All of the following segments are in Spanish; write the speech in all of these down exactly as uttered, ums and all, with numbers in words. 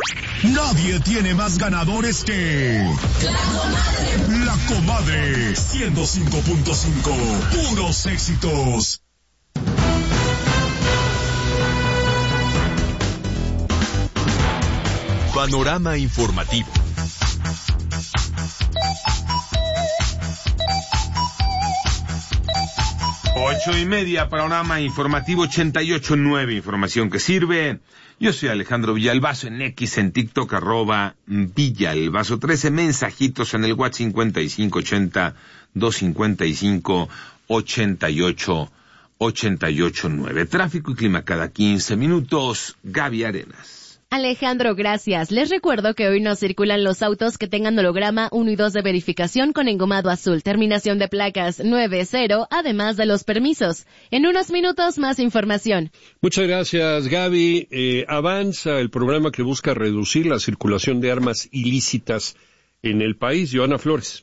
Nadie tiene más ganadores que... ¡La Comadre! La Comadre, ciento cinco punto cinco, puros éxitos. Panorama informativo. Ocho y media, panorama informativo ochenta y ocho nueve, información que sirve. Yo soy Alejandro Villalbazo, en X, en TikTok, arroba Villalbazo. trece mensajitos en el WhatsApp cincuenta y cinco ochenta, doscientos cincuenta y cinco, ochenta y ocho, ochenta y ocho nueve. Tráfico y clima cada quince minutos. Gaby Arenas. Alejandro, gracias. Les recuerdo que hoy no circulan los autos que tengan holograma uno y dos de verificación con engomado azul, terminación de placas nueve cero, además de los permisos. En unos minutos, más información. Muchas gracias, Gaby. Eh, avanza el programa que busca reducir la circulación de armas ilícitas en el país. Joana Flores.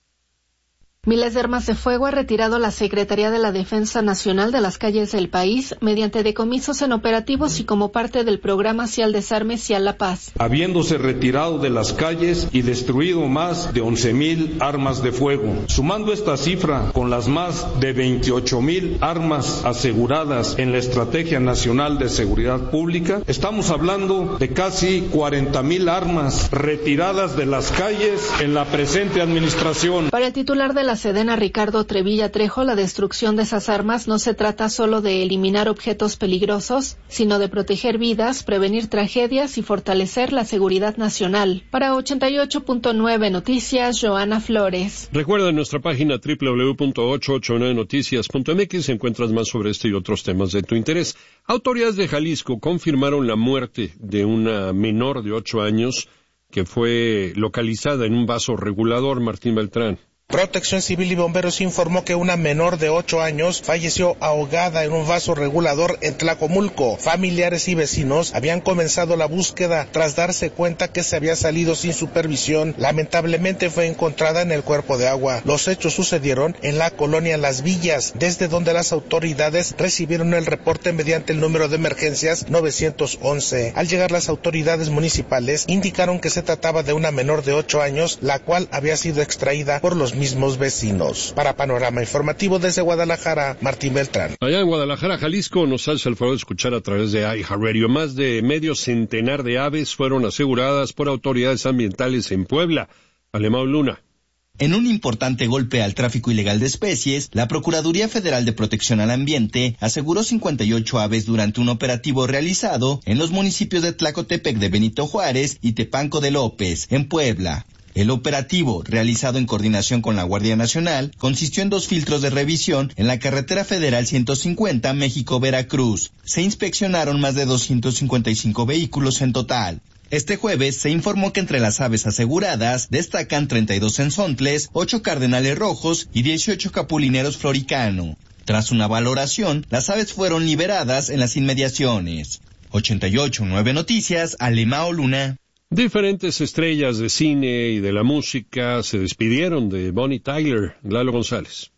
Miles de armas de fuego ha retirado la Secretaría de la Defensa Nacional de las calles del país mediante decomisos en operativos y como parte del programa Hacia el Desarme, Hacia la Paz. Habiéndose retirado de las calles y destruido más de once mil armas de fuego. Sumando esta cifra con las más de veintiocho mil armas aseguradas en la Estrategia Nacional de Seguridad Pública, estamos hablando de casi cuarenta mil armas retiradas de las calles en la presente administración. Para el titular de la Sedena, Ricardo Trevilla Trejo, la destrucción de esas armas no se trata solo de eliminar objetos peligrosos, sino de proteger vidas, prevenir tragedias y fortalecer la seguridad nacional. Para ochenta y ocho punto nueve Noticias, Joana Flores. Recuerda en nuestra página doble u doble u doble u punto ochocientos ochenta y nueve noticias punto m x encuentras más sobre este y otros temas de tu interés. Autoridades de Jalisco confirmaron la muerte de una menor de ocho años que fue localizada en un vaso regulador. Martín Beltrán. Protección Civil y Bomberos informó que una menor de ocho años falleció ahogada en un vaso regulador en Tlacomulco. Familiares y vecinos habían comenzado la búsqueda tras darse cuenta que se había salido sin supervisión. Lamentablemente fue encontrada en el cuerpo de agua. Los hechos sucedieron en la colonia Las Villas, desde donde las autoridades recibieron el reporte mediante el número de emergencias nueve once. Al llegar las autoridades municipales indicaron que se trataba de una menor de ocho años, la cual había sido extraída por los mismos vecinos. Para Panorama Informativo desde Guadalajara, Martín Beltrán. Allá en Guadalajara, Jalisco, nos hace el favor de escuchar a través de iHeartRadio. Más de medio centenar de aves fueron aseguradas por autoridades ambientales en Puebla. Alemão Luna. En un importante golpe al tráfico ilegal de especies, la Procuraduría Federal de Protección al Ambiente aseguró cincuenta y ocho aves durante un operativo realizado en los municipios de Tlacotepec de Benito Juárez y Tepanco de López, en Puebla. El operativo, realizado en coordinación con la Guardia Nacional, consistió en dos filtros de revisión en la carretera federal ciento cincuenta México-Veracruz. Se inspeccionaron más de doscientos cincuenta y cinco vehículos en total. Este jueves se informó que entre las aves aseguradas destacan treinta y dos cenzontles, ocho cardenales rojos y dieciocho capulineros floricano. Tras una valoración, las aves fueron liberadas en las inmediaciones. ochenta y ocho nueve Noticias, Alemão Luna. Diferentes estrellas de cine y de la música se despidieron de Bonnie Tyler. Lalo González.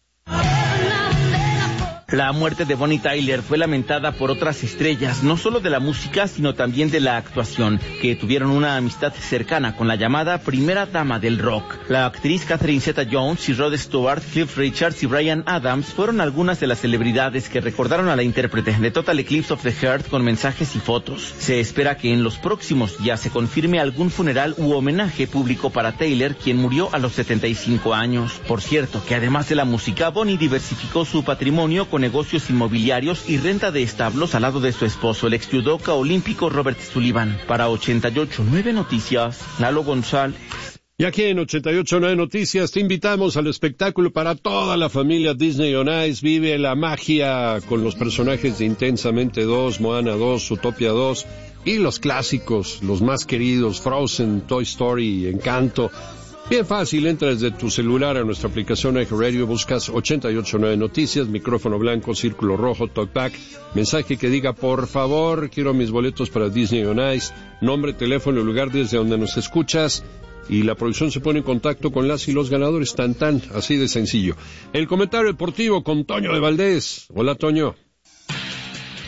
La muerte de Bonnie Tyler fue lamentada por otras estrellas, no solo de la música, sino también de la actuación, que tuvieron una amistad cercana con la llamada primera dama del rock. La actriz Catherine Zeta-Jones y Rod Stewart, Cliff Richards y Bryan Adams fueron algunas de las celebridades que recordaron a la intérprete de Total Eclipse of the Heart con mensajes y fotos. Se espera que en los próximos días se confirme algún funeral u homenaje público para Taylor, quien murió a los setenta y cinco años. Por cierto, que además de la música, Bonnie diversificó su patrimonio con negocios inmobiliarios y renta de establos al lado de su esposo, el ex judoka olímpico Robert Sullivan. Para ochenta y ocho nueve Noticias, Lalo González. Y aquí en ochenta y ocho nueve Noticias te invitamos al espectáculo para toda la familia Disney on Ice. Vive la magia con los personajes de Intensamente dos, Moana dos, Zootopia dos y los clásicos, los más queridos, Frozen, Toy Story, Encanto. Bien fácil, entra desde tu celular a nuestra aplicación iHeartRadio, buscas ochenta y ocho nueve Noticias, micrófono blanco, círculo rojo, talkback, mensaje que diga, por favor, quiero mis boletos para Disney on Ice, nombre, teléfono y lugar desde donde nos escuchas, y la producción se pone en contacto con las y los ganadores, tan tan, así de sencillo. El comentario deportivo con Toño de Valdés. Hola, Toño.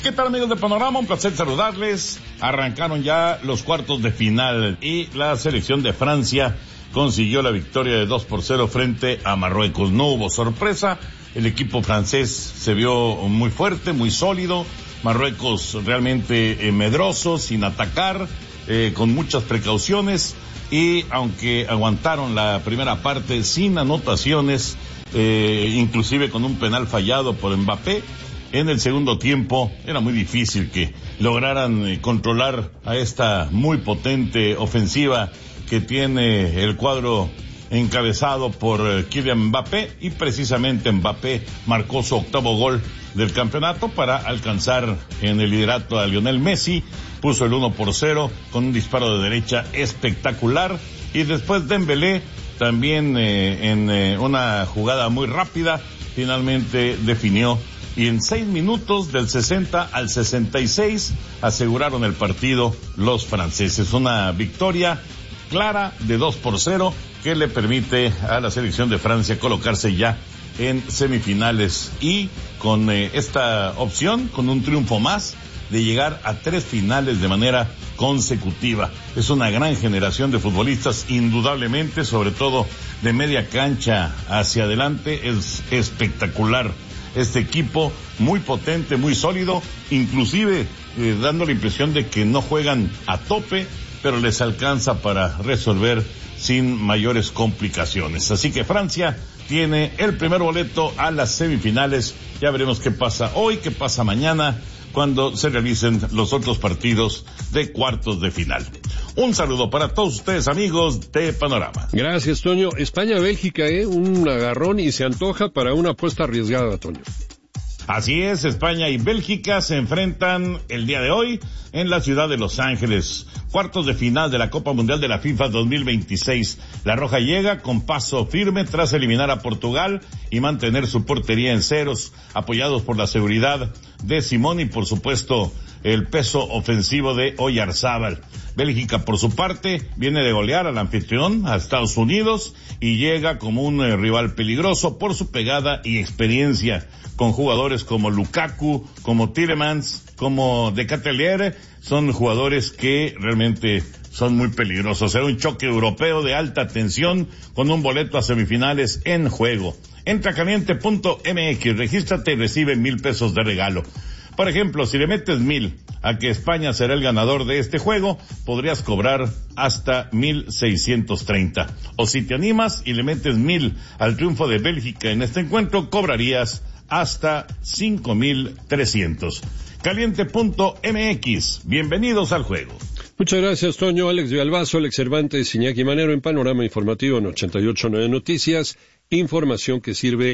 ¿Qué tal, amigos de Panorama? Un placer saludarles. Arrancaron ya los cuartos de final y la selección de Francia consiguió la victoria de dos por cero frente a Marruecos. No hubo sorpresa, el equipo francés se vio muy fuerte, muy sólido. Marruecos realmente eh, medroso, sin atacar, eh, con muchas precauciones, y aunque aguantaron la primera parte sin anotaciones, eh, inclusive con un penal fallado por Mbappé, en el segundo tiempo era muy difícil que lograran eh, controlar a esta muy potente ofensiva que tiene el cuadro encabezado por eh, Kylian Mbappé, y precisamente Mbappé marcó su octavo gol del campeonato para alcanzar en el liderato a Lionel Messi. Puso el uno por cero con un disparo de derecha espectacular, y después Dembélé también eh, en eh, una jugada muy rápida finalmente definió, y en seis minutos del sesenta al sesenta y seis aseguraron el partido los franceses. Una victoria clara de dos por cero que le permite a la selección de Francia colocarse ya en semifinales, y con eh, esta opción, con un triunfo más, de llegar a tres finales de manera consecutiva. Es una gran generación de futbolistas, indudablemente, sobre todo de media cancha hacia adelante. Es espectacular este equipo, muy potente, muy sólido, inclusive eh, dando la impresión de que no juegan a tope, pero les alcanza para resolver sin mayores complicaciones. Así que Francia tiene el primer boleto a las semifinales. Ya veremos qué pasa hoy, qué pasa mañana, cuando se realicen los otros partidos de cuartos de final. Un saludo para todos ustedes, amigos de Panorama. Gracias, Toño. España-Bélgica, ¿eh? Un agarrón, y se antoja para una apuesta arriesgada, Toño. Así es, España y Bélgica se enfrentan el día de hoy en la ciudad de Los Ángeles. Cuartos de final de la Copa Mundial de la FIFA dos mil veintiséis. La Roja llega con paso firme tras eliminar a Portugal y mantener su portería en ceros, apoyados por la seguridad de Simón y, por supuesto, el peso ofensivo de Oyarzábal. Bélgica, por su parte, viene de golear al anfitrión, a Estados Unidos, y llega como un eh, rival peligroso por su pegada y experiencia, con jugadores como Lukaku, como Tielemans, como De Ketelaere. Son jugadores que realmente son muy peligrosos. Será un choque europeo de alta tensión, con un boleto a semifinales en juego. Entra a caliente punto m x, regístrate y recibe mil pesos de regalo. Por ejemplo, si le metes mil a que España será el ganador de este juego, podrías cobrar hasta mil seiscientos treinta. O si te animas y le metes mil al triunfo de Bélgica en este encuentro, cobrarías hasta cinco mil trescientos. Caliente punto m x, bienvenidos al juego. Muchas gracias, Toño. Alex Villalbazo, Alex Cervantes, Iñaki Manero en Panorama Informativo en ochenta y ocho punto nueve Noticias. Información que sirve